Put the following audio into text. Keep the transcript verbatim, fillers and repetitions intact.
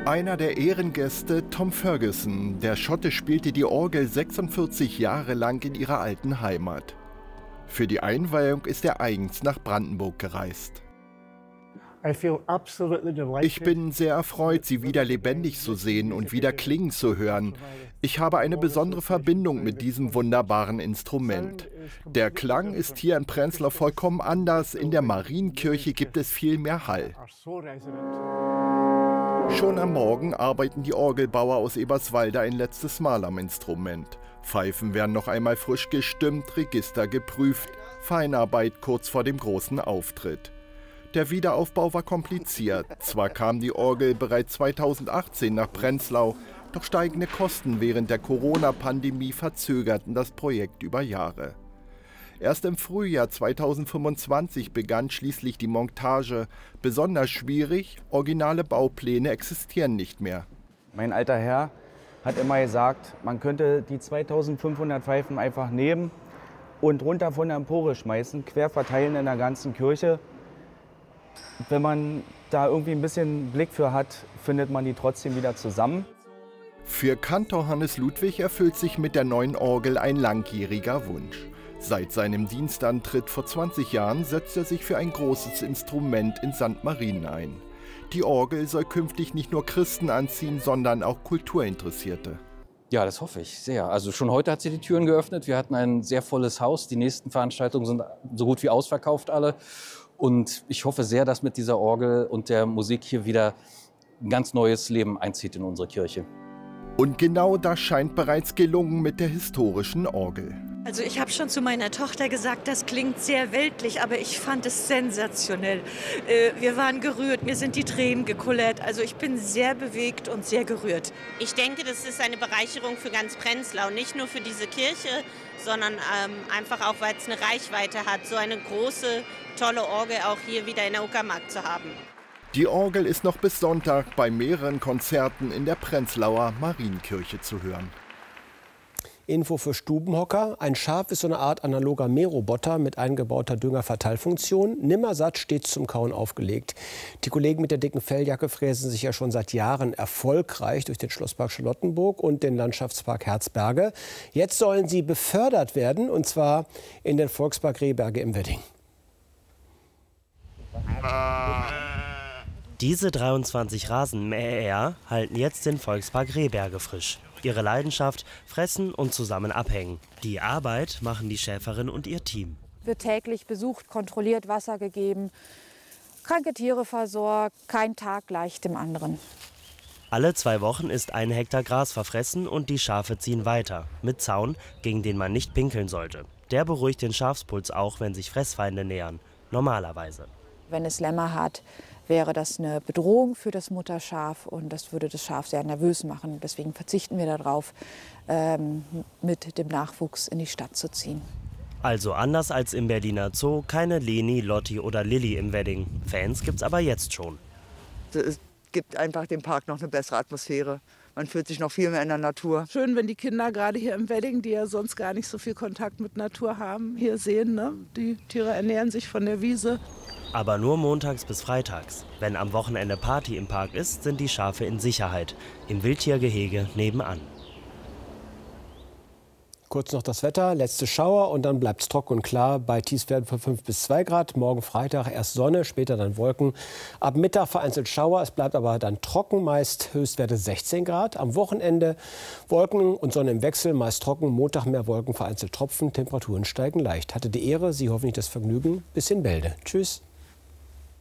Einer der Ehrengäste, Tom Ferguson. Der Schotte spielte die Orgel sechsundvierzig Jahre lang in ihrer alten Heimat. Für die Einweihung ist er eigens nach Brandenburg gereist. Ich bin sehr erfreut, sie wieder lebendig zu sehen und wieder klingen zu hören. Ich habe eine besondere Verbindung mit diesem wunderbaren Instrument. Der Klang ist hier in Prenzlau vollkommen anders. In der Marienkirche gibt es viel mehr Hall. Schon am Morgen arbeiten die Orgelbauer aus Eberswalde ein letztes Mal am Instrument. Pfeifen werden noch einmal frisch gestimmt, Register geprüft. Feinarbeit kurz vor dem großen Auftritt. Der Wiederaufbau war kompliziert. Zwar kam die Orgel bereits zweitausendachtzehn nach Prenzlau, doch steigende Kosten während der Corona-Pandemie verzögerten das Projekt über Jahre. Erst im Frühjahr zweitausendfünfundzwanzig begann schließlich die Montage. Besonders schwierig, originale Baupläne existieren nicht mehr. Mein alter Herr hat immer gesagt, man könnte die zweitausendfünfhundert Pfeifen einfach nehmen und runter von der Empore schmeißen, quer verteilen in der ganzen Kirche. Wenn man da irgendwie ein bisschen Blick für hat, findet man die trotzdem wieder zusammen. Für Kantor Hannes Ludwig erfüllt sich mit der neuen Orgel ein langjähriger Wunsch. Seit seinem Dienstantritt vor zwanzig Jahren setzt er sich für ein großes Instrument in Sankt Marien ein. Die Orgel soll künftig nicht nur Christen anziehen, sondern auch Kulturinteressierte. Ja, das hoffe ich sehr. Also schon heute hat sie die Türen geöffnet. Wir hatten ein sehr volles Haus. Die nächsten Veranstaltungen sind so gut wie ausverkauft alle. Und ich hoffe sehr, dass mit dieser Orgel und der Musik hier wieder ein ganz neues Leben einzieht in unsere Kirche. Und genau das scheint bereits gelungen mit der historischen Orgel. Also ich habe schon zu meiner Tochter gesagt, das klingt sehr weltlich, aber ich fand es sensationell. Äh, wir waren gerührt, mir sind die Tränen gekullert. Also ich bin sehr bewegt und sehr gerührt. Ich denke, das ist eine Bereicherung für ganz Prenzlau, nicht nur für diese Kirche, sondern ähm, einfach auch, weil es eine Reichweite hat, so eine große, tolle Orgel auch hier wieder in der Uckermark zu haben. Die Orgel ist noch bis Sonntag bei mehreren Konzerten in der Prenzlauer Marienkirche zu hören. Info für Stubenhocker. Ein Schaf ist so eine Art analoger Mähroboter mit eingebauter Düngerverteilfunktion. Nimmersatt stets zum Kauen aufgelegt. Die Kollegen mit der dicken Felljacke fräsen sich ja schon seit Jahren erfolgreich durch den Schlosspark Charlottenburg und den Landschaftspark Herzberge. Jetzt sollen sie befördert werden, und zwar in den Volkspark Rehberge im Wedding. Diese dreiundzwanzig Rasenmäher halten jetzt den Volkspark Rehberge frisch. Ihre Leidenschaft: fressen und zusammen abhängen. Die Arbeit machen die Schäferin und ihr Team. Wird täglich besucht, kontrolliert, Wasser gegeben, kranke Tiere versorgt, kein Tag gleich dem anderen. Alle zwei Wochen ist ein Hektar Gras verfressen und die Schafe ziehen weiter. Mit Zaun, gegen den man nicht pinkeln sollte. Der beruhigt den Schafspuls auch, wenn sich Fressfeinde nähern. Normalerweise. Wenn es Lämmer hat, wäre das eine Bedrohung für das Mutterschaf und das würde das Schaf sehr nervös machen. Deswegen verzichten wir darauf, ähm, mit dem Nachwuchs in die Stadt zu ziehen. Also anders als im Berliner Zoo, keine Leni, Lotti oder Lilly im Wedding. Fans gibt's aber jetzt schon. Es gibt einfach dem Park noch eine bessere Atmosphäre. Man fühlt sich noch viel mehr in der Natur. Schön, wenn die Kinder gerade hier im Wedding, die ja sonst gar nicht so viel Kontakt mit Natur haben, hier sehen, ne? Die Tiere ernähren sich von der Wiese. Aber nur montags bis freitags. Wenn am Wochenende Party im Park ist, sind die Schafe in Sicherheit. Im Wildtiergehege nebenan. Kurz noch das Wetter, letzte Schauer und dann bleibt es trocken und klar bei Tiefstwerten von fünf bis zwei Grad. Morgen Freitag erst Sonne, später dann Wolken. Ab Mittag vereinzelt Schauer, es bleibt aber dann trocken, meist Höchstwerte sechzehn Grad. Am Wochenende Wolken und Sonne im Wechsel, meist trocken. Montag mehr Wolken, vereinzelt Tropfen, Temperaturen steigen leicht. Hatte die Ehre, Sie hoffentlich das Vergnügen. Bis in Bälde. Tschüss.